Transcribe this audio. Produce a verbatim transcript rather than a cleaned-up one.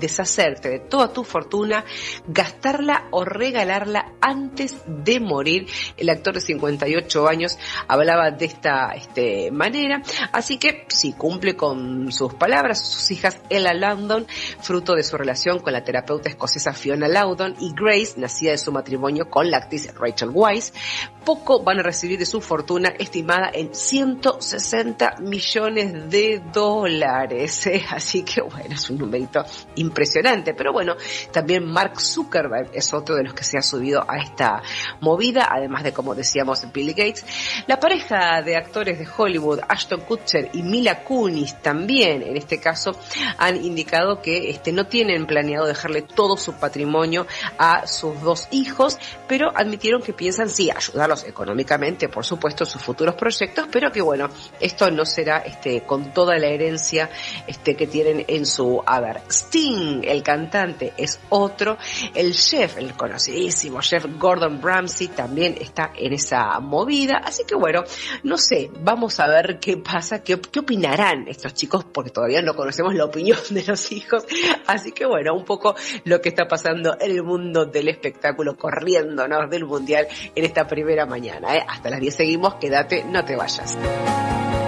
deshacerte de toda tu fortuna, gastarla o regalarla antes de morir. El actor de cincuenta y ocho años hablaba de esta este, manera, así que sí, cumple con sus palabras. Sus hijas Ella Loudon, fruto de su relación con la terapeuta escocesa Fiona Loudon, y Grace, nacida de su matrimonio con la actriz Rachel Weisz, poco van a recibir de su fortuna, estimada en ciento sesenta millones de dólares, ¿eh? Así que bueno, es un numerito impresionante. Pero bueno, también Mark Zuckerberg es otro de los que se ha subido a esta movida, además de, como decíamos, Bill Gates. La pareja de actores de Hollywood, Ashton Kutcher y Mila Kunis, también en este caso han indicado que este, no tienen planeado dejarle todo su patrimonio a sus dos hijos, pero admitieron que piensan sí ayudarlos económicamente, por supuesto, sus futuros proyectos, pero que bueno, esto no será este con toda la herencia este que tienen en su haber. Sting, el cantante, es otro. El chef, el conocidísimo chef Gordon Ramsay, también está en esa movida. Así que bueno, no sé, vamos a ver qué pasa, qué, qué opinarán estos chicos, porque todavía no conocemos la opinión de los hijos. Así que bueno, un poco lo que está pasando en el mundo del espectáculo, corriéndonos del mundial en esta primera mañana, ¿eh? Hasta las diez seguimos, quédate, no te vayas.